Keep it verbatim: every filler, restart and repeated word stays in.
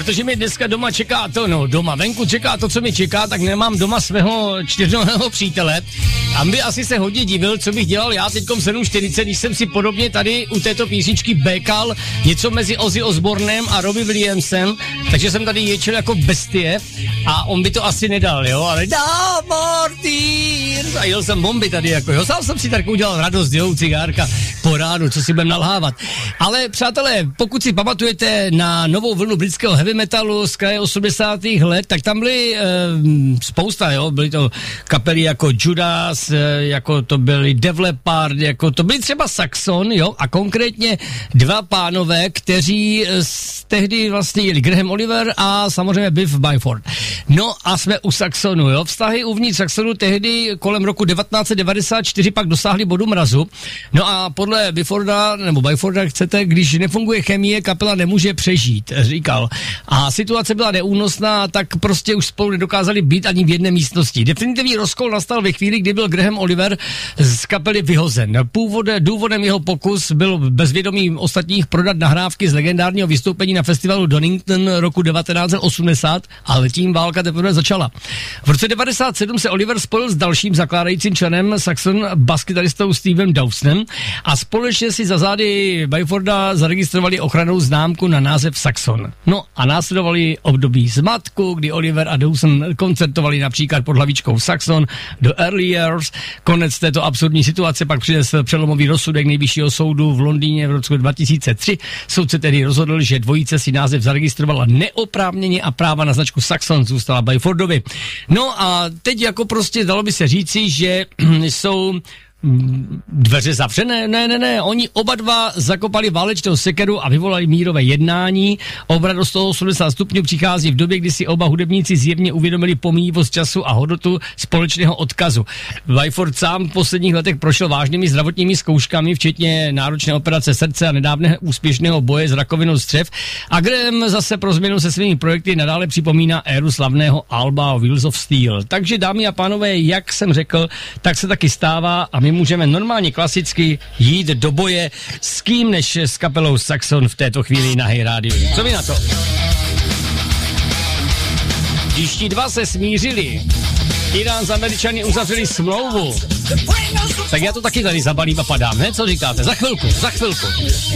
protože mi dneska doma čeká to, no doma, venku čeká to, co mi čeká, tak nemám doma svého čtyřnohého přítele. A by asi se hodně divil, co bych dělal já teďkom sedm čtyřicet, když jsem si podobně tady u této písničky békal něco mezi Ozzy Osbournem a Robbie Williamsem, takže jsem tady ječil jako bestie a on by to asi nedal, jo, ale dá Mortýr a jel jsem bomby tady, jako jo, sám jsem si tak udělal radost, jo, cigárka po ránu, co si budem nalhávat. Ale přátelé, pokud si pamatujete na novou vlnu britského heavy metalu z kraje osmdesátých let, tak tam byly e, spousta, jo, byly to kapely jako Judas, e, jako to byly Def Leppard, jako to byly třeba Saxon, jo, a konkrétně dva pánové, kteří z tehdy vlastně jeli Graham Oliver a samozřejmě Biff Byford. No a jsme u Saxonu, jo, vztahy uvnitř Saxonu tehdy kolem roku devatenáct set devadesát čtyři pak dosáhly bodu mrazu. No a podle Byforda, nebo Byforda chcete, když nefunguje chemie, kapela nemůže přežít, říkal. A situace byla neúnosná, tak prostě už spolu nedokázali být ani v jedné místnosti. Definitivní rozkol nastal ve chvíli, kdy byl Graham Oliver z kapely vyhozen. Původe, důvodem jeho pokus byl bezvědomí ostatních prodat nahrávky z legendárního vystoupení na festivalu Donington roku devatenáct set osmdesát, ale tím válka teprve začala. V roce devadesát sedm se Oliver spojil s dalším zakládajícím členem Saxon, baskytaristou Stevem Dawsonem a společně si za zády Byforda zaregistrovali ochrannou známku na název Saxon. No a následovali období zmatku, kdy Oliver a Dawson koncertovali například pod hlavičkou Saxon do Early Years. Konec této absurdní situace pak přinesl přelomový rozsudek nejvyššího soudu v Londýně v roce dva tisíce tři. Soudce tedy rozhodl, že dvojice si název zaregistrovala neoprávněně a práva na značku Saxon zůstala Byfordovi. No a teď jako prostě dalo by se říci, že jsou dveře zavřené? Ne, ne, ne. Oni oba dva zakopali válečnou sekeru a vyvolali mírové jednání. Obrat o sto osmdesát stupňů přichází v době, kdy si oba hudebníci zjevně uvědomili pomíjivost času a hodnotu společného odkazu. Byford sám v posledních letech prošel vážnými zdravotními zkouškami, včetně náročné operace srdce a nedávného úspěšného boje s rakovinou střev. A Graham zase pro změnu se svými projekty nadále připomíná éru slavného alba Wheels of Steel. Takže dámy a pánové, jak jsem řekl, tak se taky stává a my můžeme normálně klasicky jít do boje s kým než s kapelou Saxon v této chvíli na Hey Radio. Co mi na to? Když ti dva se smířili, Irán s Američany uzavřeli smlouvu, tak já to taky tady zabalím a padám, ne? Co říkáte? Za chvilku, za chvilku.